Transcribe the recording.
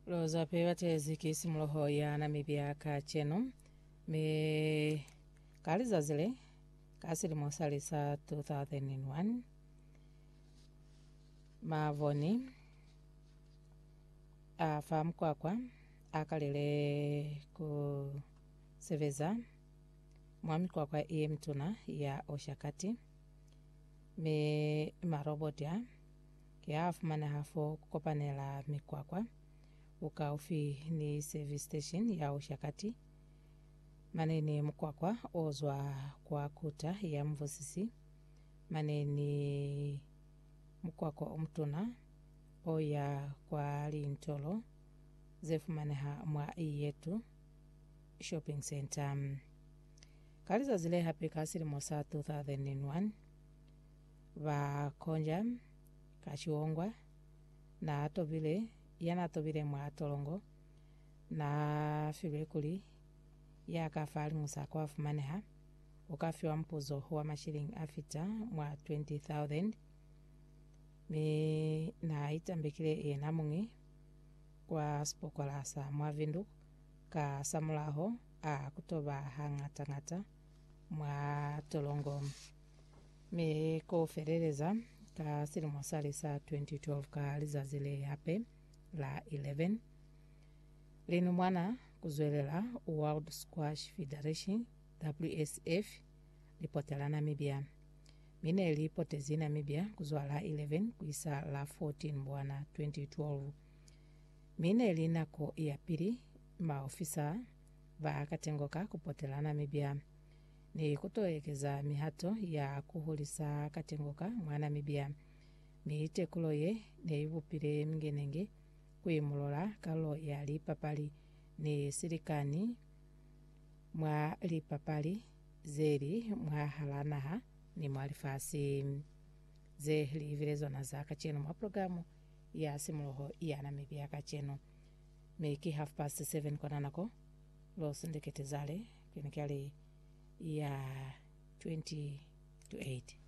Loza pewa teziki simloho ya Namibia ka cheno me kaliza zile kasiri mosali sa 2001 mavoni afamu kwa akalile ku seveza mwami kwa mtuna ya oshakati me marobot ya kia afumane hafo kukopanela mikwakwa ukaufi ni service station ya oshakati maneni mkwakwa ozwa kwa kuta ya mvosisi maneni mkwakwa umtuna oya kwa lintolo zefumaneha mwa yetu shopping center kaliza zile hapi kasiri mosa 2001 va konja kashiongwa na atobile yana atobile mwa atolongo na filekuli ya kafali musako afumaneha ukafiwa mpuzo wa mashiling afita mwa 20,000 me na itambekile namungi kwa spokola sa mwa vindu ka samulaho kutoba hangata mwa tolongo me ko fereleza ka silimo sali sa 2012 ka liza zile hape la 11 lino mwana kuzwelela World Squash Federation WSF lipotela Namibia mine lipotezi Namibia kuzwala 11 kuisa la 14 bwana 2012 mine linako ya pili maofisa va katengoka kupotela Namibia ni kutoekeza mihato ya kuhulisa katengoka mwa Namibia miite kuloye ne ibupire mngenenge kuimulola kalo ya lipapali ni sirikani mwa lipapali zeri mwa halanaha ni mwalifasi ze livilezo na za kacheno mwa programu ya simuloho ya Namibia kacheno meki 7:30 kwa nanako lo sindikete zale kinikiali ya 20 to 8